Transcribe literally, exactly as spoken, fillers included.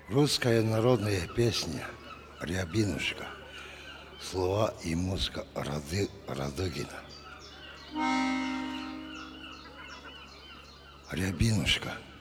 Русская народная песня «Рябинушка». Слова и музыка Рады, Радыгина. Рябинушка.